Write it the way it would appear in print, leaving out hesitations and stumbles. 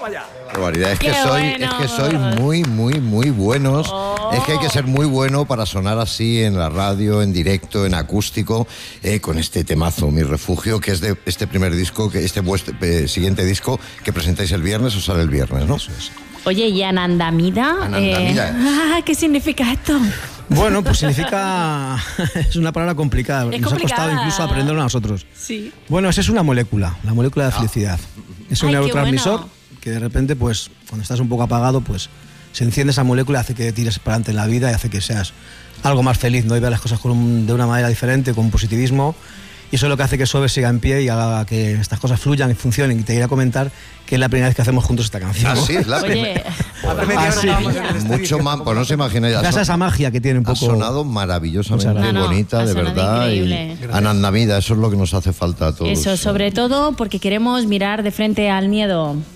Barbaridad. Es Qué que sois muy, muy, muy buenos. Es que hay que ser muy bueno para sonar así en la radio, en directo, en acústico, con este temazo, Mi Refugio, que es de este primer disco, que siguiente disco que presentáis el viernes, o sale el viernes, ¿no? Eso es. Oye, ¿y Anandamida? ¿Qué significa esto? Bueno, pues significa... es una palabra complicada. Nos ha costado incluso aprenderlo a nosotros. Sí. Bueno, esa es una molécula, la molécula de felicidad. Es un neurotransmisor que de repente, pues, cuando estás un poco apagado, pues, se enciende esa molécula y hace que tires para adelante en la vida y hace que seas algo más feliz, ¿no? Y veas las cosas de una manera diferente, con positivismo. Y eso es lo que hace que Sober siga en pie y haga que estas cosas fluyan y funcionen. Y te iré a comentar que es la primera vez que hacemos juntos esta canción. Ah, sí, es la primera. Mucho más, pues no se imagina. Gracias a esa magia que tiene un poco. Ha sonado maravillosamente bonita, de verdad. Increíble. Y Anandamida, eso es lo que nos hace falta a todos. Eso, sobre todo porque queremos mirar de frente al miedo.